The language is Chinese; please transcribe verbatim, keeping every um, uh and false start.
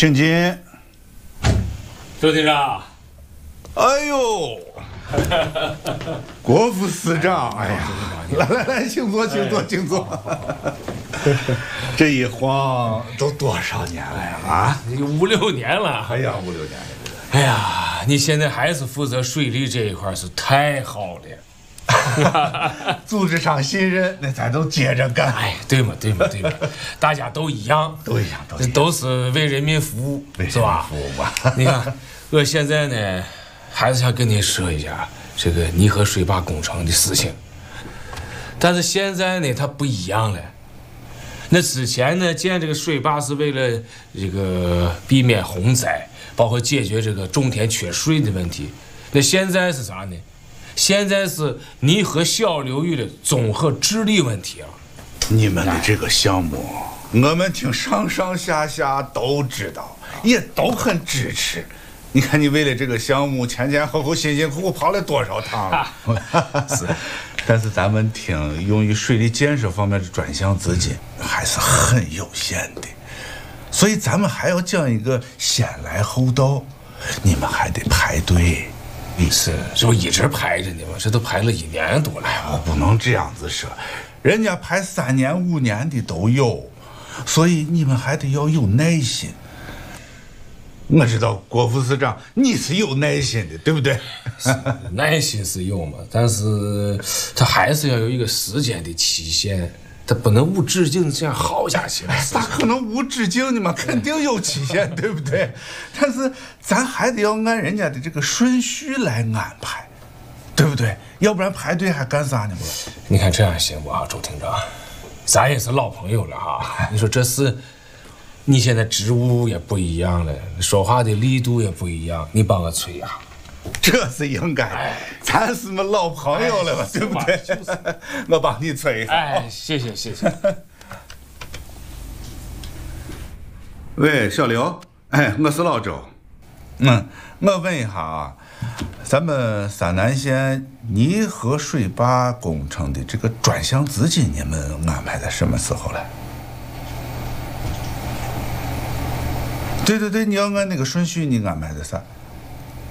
请进。 周厅长。 哎呦，国副司长，哎呀，来来来，请坐，请坐，请坐。这一晃都多少年了呀？啊， 五六年了。 哎呀，五六年了。 哎呀，你现在还是负责水利这一块，是太好了。 组织上信任，那咱都接着干。 哎，对嘛，对嘛，对嘛，大家都一样， 都一样，都一样， 都是为人民服务，是吧？ 服务吧。 你看，我现在呢，还是想跟你说一下这个泥河水坝工程的事情。但是现在呢，它不一样了。那之前呢，建这个水坝是为了这个避免洪灾，包括解决这个种田缺水的问题。那现在是啥呢？现在是泥河小流域的综合治理问题啊！ 你们的这个项目，我们听上上下下都知道，也都很支持。你看，你为了这个项目前前后后辛辛苦苦跑了多少趟了？是，但是咱们听用于水利建设方面的专项资金还是很有限的，所以咱们还要讲一个先来后到，你们还得排队。 是，这不一直排着呢吗？这都排了一年多了。 我不能这样子说，人家排三年五年的都有，所以你们还得要有耐心。我知道郭副司长你是有耐心的，对不对？ 耐心是有嘛，但是他还是要有一个时间的期限，他不能无止境这样耗下去。 咋可能无止境呢嘛？肯定有期限，对不对？但是咱还得要按人家的这个顺序来安排，对不对？要不然排队还干啥呢？不？ 你看这样行不啊，周厅长？咱也是老朋友了哈。你说这事，你现在职务也不一样了，说话的力度也不一样，你帮我催呀。 这是应该，哎、咱是么老朋友了嘛，哎、对不对？就是、我帮你催一下。 哎，谢谢谢谢。 喂，小刘，哎，我是老周。嗯，我问一下啊，咱们三南县泥河水坝工程的这个专项资金，你们安排在什么时候了？对对对，你要按那个顺序，你安排的啥？